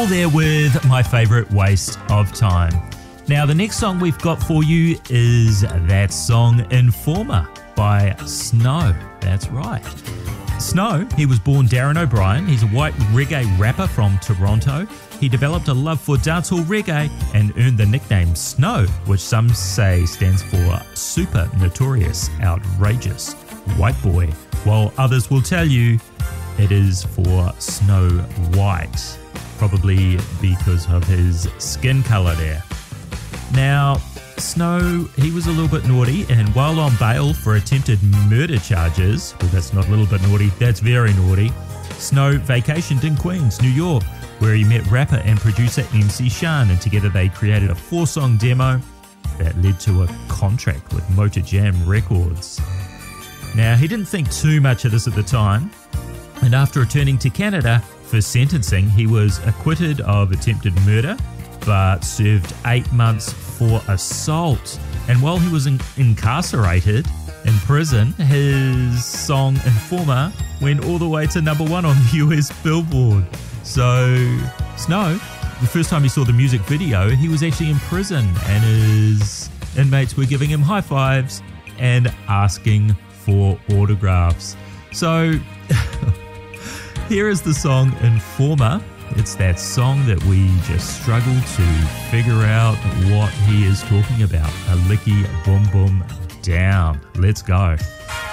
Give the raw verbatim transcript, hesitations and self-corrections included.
Joel there with my favourite Waste of Time. Now the next song we've got for you is that song Informer by Snow. That's right. Snow, he was born Darren O'Brien. He's a white reggae rapper from Toronto. He developed a love for dancehall reggae and earned the nickname Snow, which some say stands for super notorious, outrageous white boy, while others will tell you it is for Snow White, probably because of his skin colour there. Now, Snow, he was a little bit naughty, and while on bail for attempted murder charges, well, that's not a little bit naughty, that's very naughty, Snow vacationed in Queens, New York, where he met rapper and producer M C Shan, and together they created a four-song demo that led to a contract with Motor Jam Records. Now, he didn't think too much of this at the time, and after returning to Canada for sentencing, he was acquitted of attempted murder, but served eight months for assault. And while he was in- incarcerated in prison, his song Informer went all the way to number one on the U S Billboard. So Snow, the first time he saw the music video, he was actually in prison, and his inmates were giving him high fives and asking for autographs. So here is the song Informer. It's that song that we just struggle to figure out what he is talking about. A licky boom boom down. Let's go.